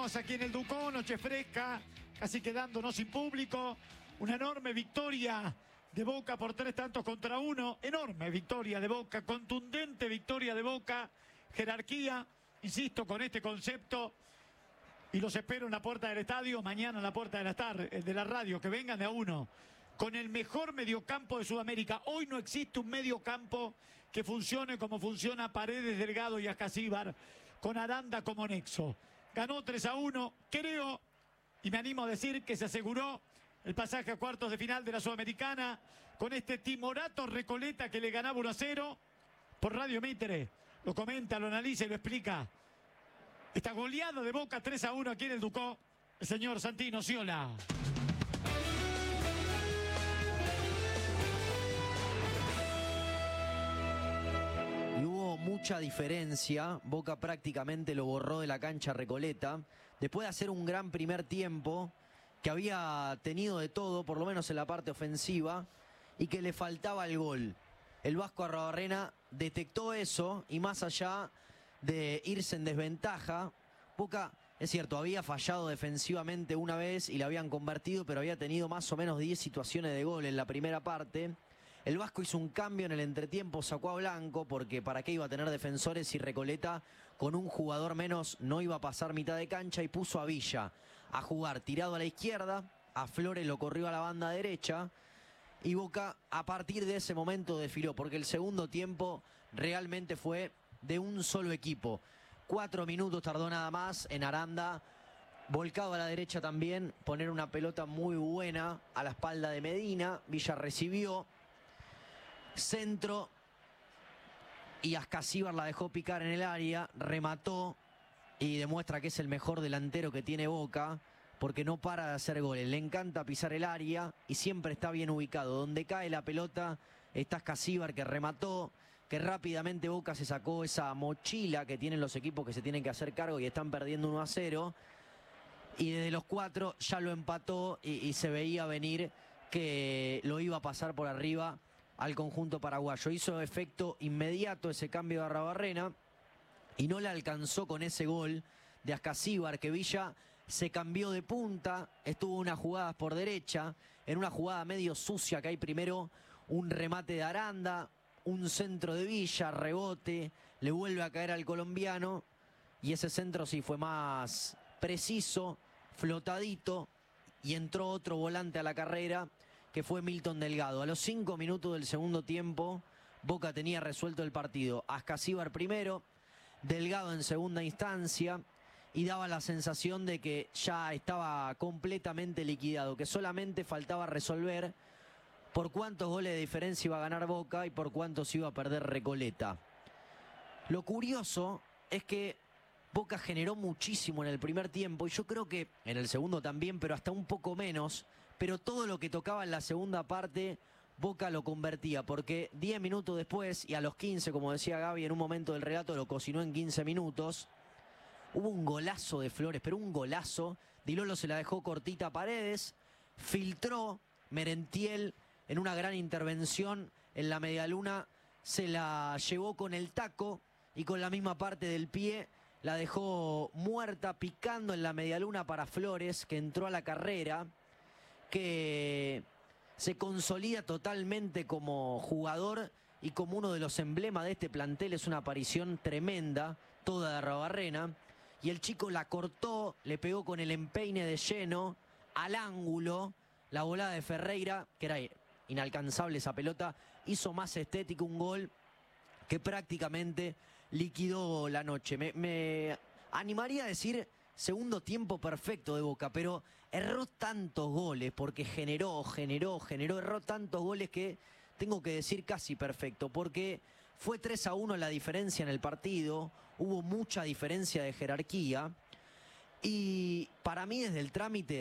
Estamos aquí en el Ducó, noche fresca, casi quedándonos sin público. Una enorme victoria de Boca por 3-1. Enorme victoria de Boca, contundente victoria de Boca. Jerarquía, insisto, con este concepto. Y los espero en la puerta del estadio, mañana en la puerta de la radio, que vengan de a uno. Con el mejor mediocampo de Sudamérica. Hoy no existe un mediocampo que funcione como funciona Paredes, Delgado y Ascasíbar, con Aranda como nexo. Ganó 3-1, creo, y me animo a decir que se aseguró el pasaje a cuartos de final de la Sudamericana con este timorato Recoleta que le ganaba 1-0 por Radio Mitre. Lo comenta, lo analiza y lo explica. Esta goleada de Boca 3-1 aquí en el Ducó, el señor Santino Sciola. Y hubo mucha diferencia. Boca prácticamente lo borró de la cancha Recoleta. Después de hacer un gran primer tiempo, que había tenido de todo, por lo menos en la parte ofensiva, y que le faltaba el gol. El Vasco Arruabarrena detectó eso, y más allá de irse en desventaja, Boca, es cierto, había fallado defensivamente una vez y la habían convertido, pero había tenido más o menos 10 situaciones de gol en la primera parte. El Vasco hizo un cambio en el entretiempo, sacó a Blanco, porque para qué iba a tener defensores si Recoleta con un jugador menos no iba a pasar mitad de cancha, y puso a Villa a jugar tirado a la izquierda, a Flores lo corrió a la banda derecha, y Boca a partir de ese momento desfiló, porque el segundo tiempo realmente fue de un solo equipo. 4 minutos tardó nada más en Aranda, volcado a la derecha también, poner una pelota muy buena a la espalda de Medina. Villa recibió centro y Ascasíbar la dejó picar en el área, remató y demuestra que es el mejor delantero que tiene Boca, porque no para de hacer goles, le encanta pisar el área y siempre está bien ubicado. Donde cae la pelota está Ascasíbar, que remató, que rápidamente Boca se sacó esa mochila que tienen los equipos que se tienen que hacer cargo y están perdiendo 1-0, y desde los 4 ya lo empató y se veía venir que lo iba a pasar por arriba al conjunto paraguayo. Hizo efecto inmediato ese cambio de Arruabarrena y no le alcanzó con ese gol de Ascasíbar, que Villa se cambió de punta, estuvo unas jugadas por derecha, en una jugada medio sucia que hay primero un remate de Aranda, un centro de Villa, rebote, le vuelve a caer al colombiano, y ese centro sí fue más preciso, flotadito, y entró otro volante a la carrera, que fue Milton Delgado. A los 5 minutos del segundo tiempo, Boca tenía resuelto el partido. Ascasíbar primero, Delgado en segunda instancia, y daba la sensación de que ya estaba completamente liquidado, que solamente faltaba resolver por cuántos goles de diferencia iba a ganar Boca y por cuántos iba a perder Recoleta. Lo curioso es que Boca generó muchísimo en el primer tiempo, y yo creo que en el segundo también, pero hasta un poco menos. Pero todo lo que tocaba en la segunda parte, Boca lo convertía, porque 10 minutos después, y a los 15, como decía Gaby en un momento del relato, lo cocinó en 15 minutos. Hubo un golazo de Flores, pero un golazo. Di Lolo se la dejó cortita a Paredes, filtró Merentiel en una gran intervención en la medialuna, se la llevó con el taco y con la misma parte del pie la dejó muerta, picando en la medialuna para Flores, que entró a la carrera, que se consolida totalmente como jugador y como uno de los emblemas de este plantel. Es una aparición tremenda, toda de Arruabarrena, y el chico la cortó, le pegó con el empeine de lleno al ángulo. La volada de Ferreira, que era inalcanzable esa pelota, hizo más estético un gol que prácticamente liquidó la noche. Me animaría a decir segundo tiempo perfecto de Boca, pero erró tantos goles, porque generó, erró tantos goles que tengo que decir casi perfecto, porque fue 3-1 la diferencia en el partido, hubo mucha diferencia de jerarquía, y para mí desde el trámite